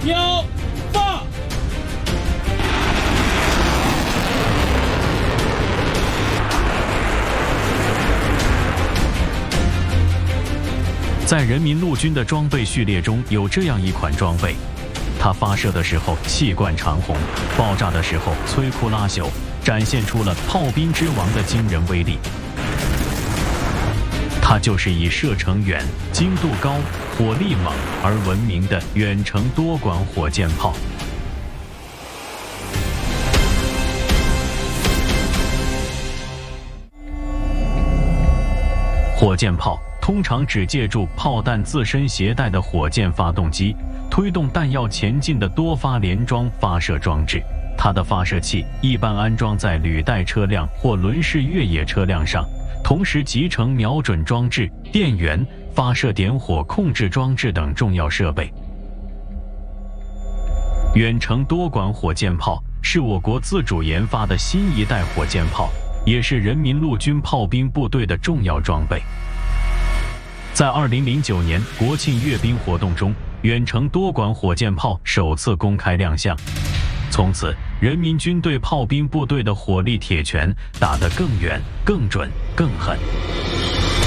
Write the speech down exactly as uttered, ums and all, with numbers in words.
挑，放。 在人民陆军的装备序列中有这样一款装备，它发射的时候气贯长虹，爆炸的时候摧枯拉朽，展现出了炮兵之王的惊人威力。它就是以射程远、精度高、火力猛而闻名的远程多管火箭炮。火箭炮通常只借助炮弹自身携带的火箭发动机，推动弹药前进的多发连装发射装置。它的发射器一般安装在履带车辆或轮式越野车辆上，同时集成瞄准装置、电源、发射点火控制装置等重要设备。远程多管火箭炮是我国自主研发的新一代火箭炮，也是人民陆军炮兵部队的重要装备。在二零零九年国庆阅兵活动中，远程多管火箭炮首次公开亮相。从此，人民军队炮兵部队的火力铁拳打得更远、更准、更狠。